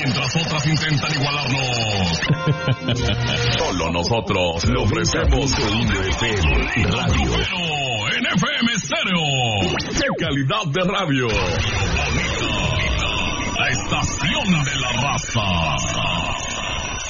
mientras otras intentan igualarnos. Solo nosotros le ofrecemos FM Radio. En FM Stereo. ¡Qué calidad de radio! La estación de la raza.